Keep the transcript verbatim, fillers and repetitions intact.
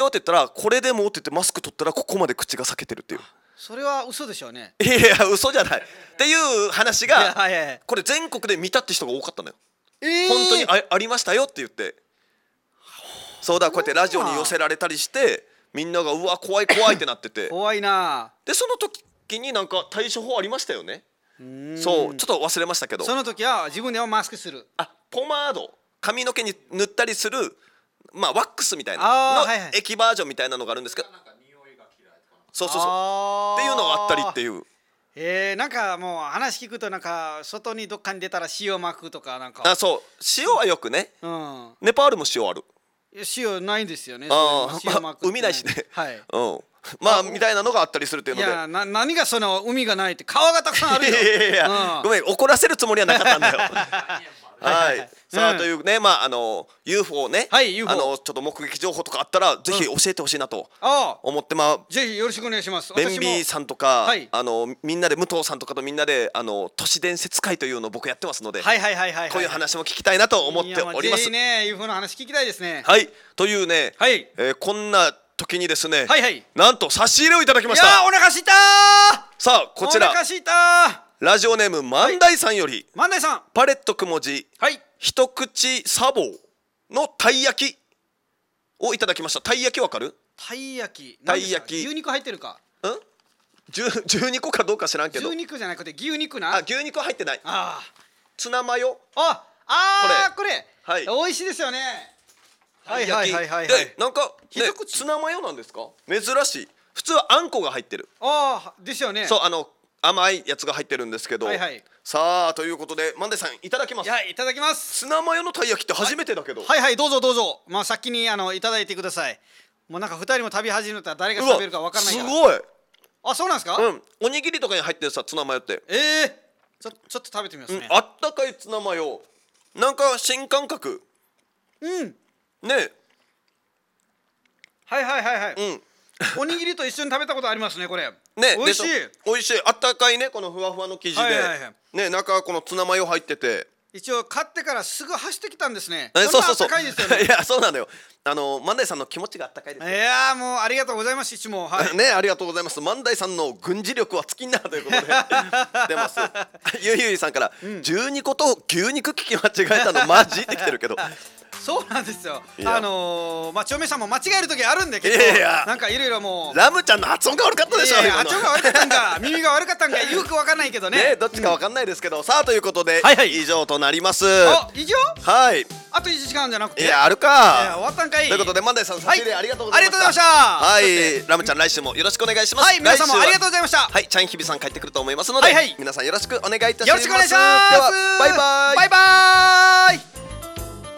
って言ったらこれでもって言ってマスク取ったらここまで口が裂けてるっていう。 それは嘘でしょうね。 いやいや嘘じゃないっていう話がいやはいはいこれ全国で見たって人が多かったのよ。 えー、 本当に あ, ありましたよって言って、そうだこうやってラジオに寄せられたりしてみんながうわ怖い怖いってなってて怖いな。 でその時になんか対処法ありましたよね。うんそうちょっと忘れましたけど、 その時は自分ではマスクする。 あポマード髪の毛に塗ったりするまあワックスみたいなの、はいはい、液バージョンみたいなのがあるんですけど、そうそうそうっていうのがあったりっていう。 えー、なんかもう話聞くとなんか外にどっかに出たら塩まくとかなんか。 あそう塩はよくね、うん、ネパールも塩ある。 いや塩ないんですよね。 あ塩まく海ないしね。はい、うんまあみたいなのがあったりするっていうので。 いやな何がその海がないって川がたくさんあるよ。 いやいやいや、うん、ごめん怒らせるつもりはなかったんだよ。はい、さあ、うん、というねまああの ユーフォー ね、はい、ユーフォー あのちょっと目撃情報とかあったらぜひ教えてほしいなと思って、まあぜひよろしくお願いします。 ベンビーさんとか、はい、あのみんなで武藤さんとかとみんなであの都市伝説会というのを僕やってますので、はいはいはいはい、こういう話も聞きたいなと思っております。 ぜひね ユーフォー の話聞きたいですね。 はいというね、はい、えー、こんな時にですね、はいはい、なんと差し入れをいただきました。 いやお腹すいたー。 さあこちらお腹すいたー。 ラジオネーム万代さんより、はい、 万代さんパレットくもじ、はい、一口サボのたい焼きをいただきました。たい焼きわかる？ たい焼き。 たい焼き。 牛肉入ってるか？ うん？牛肉かどうか知らんけど。 牛肉じゃなくて牛肉な。 あ、牛肉は入ってない。ああ。ツナマヨ。 あ、ああこれ。 はい。 美味しいですよね。 はいはいはいはい。で、なんかねツナマヨなんですか？珍しい。普通はあんこが入ってる。 ああですよね。 そうあの甘いやつが入ってるんですけど。はいはい。さあということで万代さんいただきます。 はい、いただきます。 ツナマヨのたい焼きって初めてだけど。 はいはいどうぞどうぞ。まあ先にあのいただいてください。もうなんか二人も食べ始めたら誰が食べるかわからないから。 すごい。 あそうなんですか？ うん。おにぎりとかに入ってるさツナマヨって。 ええー。ちょちょっと食べてみますね。 うん、あったかいツナマヨ。なんか新感覚。 うん。 ね。 はいはいはいはい。うん。おにぎりと一緒に食べたことありますねこれ。ね、美味しい。 美味しい。あったかいねこのふわふわの生地で、はいはいはい、ね中はこのツナマヨ入ってて。 一応買ってからすぐ走ってきたんですね。 えそうそうそう。 そんなあったかいですよね。 いやそうなのよ。あの万代さんの気持ちがあったかいですよ。 いやもうありがとうございますいつも。はい。 ねありがとうございます。万代さんの軍事力は尽きんなということで出ます。ゆいゆいさんから、うん、じゅうにこと牛肉聞き間違えたのマジってきてるけど。 そうなんですよ。あのー、まあ、長明さんも間違える時あるんで結構なんかいろいろもうラムちゃんの発音が悪かったでしょ。 いやいや発音が悪かったんか耳が悪かったんかよくわかんないけどね。 ねどっちかわかんないですけど、うん、さあということで、はいはい、以上となります。 あ以上？ はい。 あといちじかんじゃなくて。 いやあるか。 いや終わったんかい。 ということで万代さん差し入れありがとうございました。 はい、ありがとうございました。 はいラムちゃん来週もよろしくお願いします。 はい皆さんもありがとうございました。 はいチャンヒビさん帰ってくると思いますので、はいはい、皆さんよろしくお願いいたします。 よろしくお願いします。 ではバイバイ。 バイバイ。